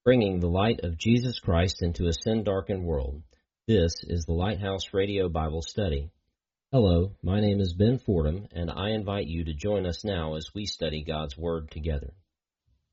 bringing the light of Jesus Christ into a sin-darkened world. This is the Lighthouse Radio Bible Study. Hello, my name is Ben Fordham, and I invite you to join us now as we study God's Word together.